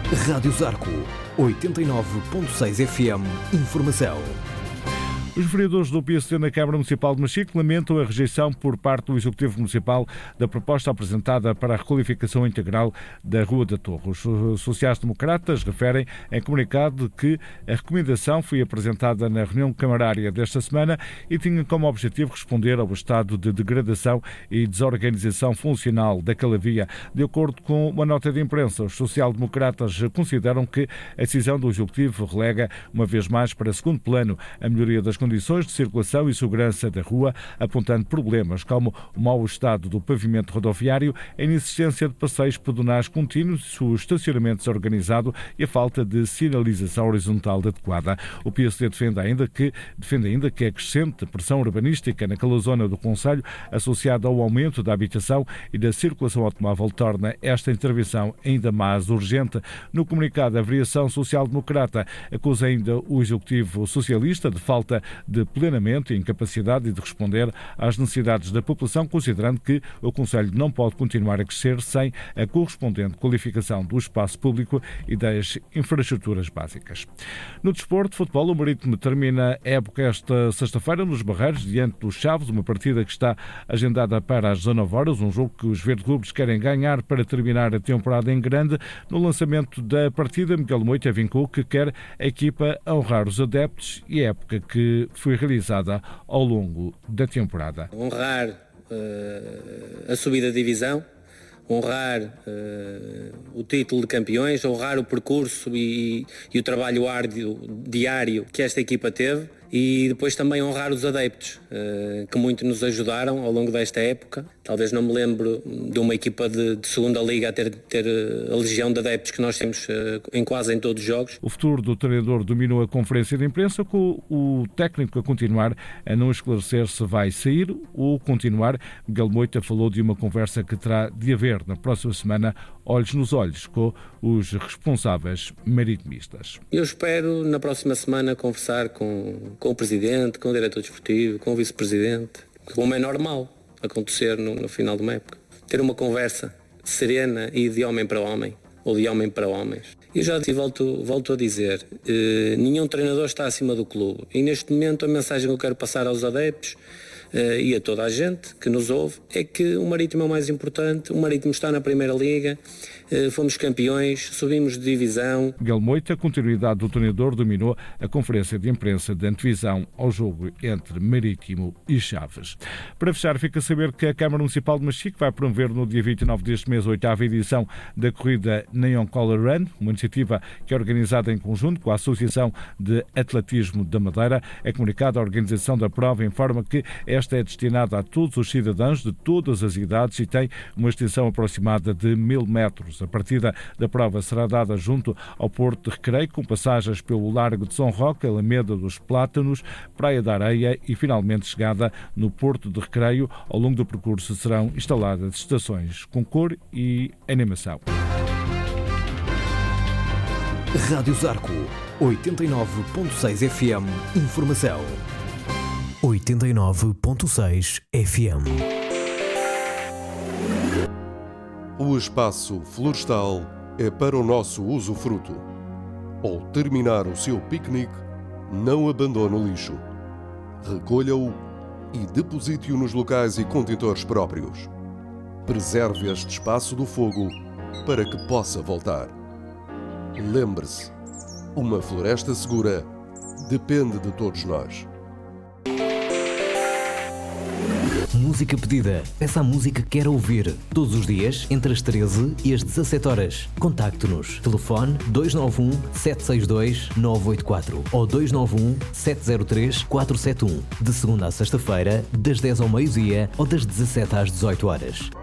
Rádio Zarco, 89.6 FM, Informação. Os vereadores do PSD na Câmara Municipal de Machico lamentam a rejeição por parte do Executivo Municipal da proposta apresentada para a requalificação integral da Rua da Torre. Os sociais-democratas referem em comunicado que a recomendação foi apresentada na reunião camarária desta semana e tinha como objetivo responder ao estado de degradação e desorganização funcional daquela via. De acordo com uma nota de imprensa, os social-democratas consideram que a decisão do Executivo relega, uma vez mais, para segundo plano a melhoria das condições de circulação e segurança da rua, apontando problemas como o mau estado do pavimento rodoviário, a inexistência de passeios pedonais contínuos, o estacionamento desorganizado e a falta de sinalização horizontal adequada. O PSD defende ainda que a crescente pressão urbanística naquela zona do concelho, associada ao aumento da habitação e da circulação automóvel, torna esta intervenção ainda mais urgente. No comunicado, a variação social-democrata acusa ainda o Executivo Socialista de falta de planeamento e incapacidade de responder às necessidades da população, considerando que o concelho não pode continuar a crescer sem a correspondente qualificação do espaço público e das infraestruturas básicas. No desporto, futebol, o Marítimo termina a época esta sexta-feira nos Barreiros, diante dos Chaves, uma partida que está agendada para as 19 horas, um jogo que os verde-rubros querem ganhar para terminar a temporada em grande. No lançamento da partida, Miguel Moita vincou que quer a equipa honrar os adeptos e a época que foi realizada ao longo da temporada. Honrar a subida de divisão, honrar o título de campeões, honrar o percurso e o trabalho árduo diário que esta equipa teve e depois também honrar os adeptos que muito nos ajudaram ao longo desta época. Talvez não me lembro de uma equipa de segunda liga a ter a legião de adeptos que nós temos quase em todos os jogos. O futuro do treinador dominou a conferência de imprensa, com o técnico a continuar a não esclarecer se vai sair ou continuar. Miguel Moita falou de uma conversa que terá de haver na próxima semana, olhos nos olhos, com os responsáveis maritimistas. Eu espero na próxima semana conversar com o Presidente, com o Diretor Desportivo, com o Vice-Presidente, como é normal acontecer no final de uma época. Ter uma conversa serena e de homem para homem, ou de homem para homens. Eu já volto a dizer, nenhum treinador está acima do clube. E neste momento a mensagem que eu quero passar aos adeptos e a toda a gente que nos ouve é que o Marítimo é o mais importante, o Marítimo está na Primeira Liga, fomos campeões, subimos de divisão. Miguel Moita, a continuidade do treinador, dominou a conferência de imprensa de antevisão ao jogo entre Marítimo e Chaves. Para fechar, fica a saber que a Câmara Municipal de Machico vai promover no dia 29 deste mês a 8ª edição da corrida Neon Color Run, uma iniciativa que é organizada em conjunto com a Associação de Atletismo da Madeira. É comunicado a organização da prova informa que esta é destinada a todos os cidadãos de todas as idades e tem uma extensão aproximada de 1000 metros. A partida da prova será dada junto ao Porto de Recreio, com passagens pelo Largo de São Roque, Alameda dos Plátanos, Praia da Areia e, finalmente, chegada no Porto de Recreio. Ao longo do percurso serão instaladas estações com cor e animação. Rádio Zarco, 89.6 FM, Informação. 89.6 FM. O espaço florestal é para o nosso usufruto. Ao terminar o seu piquenique, não abandone o lixo. Recolha-o e deposite-o nos locais e contentores próprios. Preserve este espaço do fogo para que possa voltar. Lembre-se, uma floresta segura depende de todos nós. Música pedida. Peça a música que quer ouvir. Todos os dias, entre as 13 e as 17 horas. Contacte-nos. Telefone 291 762 984 ou 291 703 471. De segunda a sexta-feira, das 10 ao meio-dia ou das 17 às 18 horas.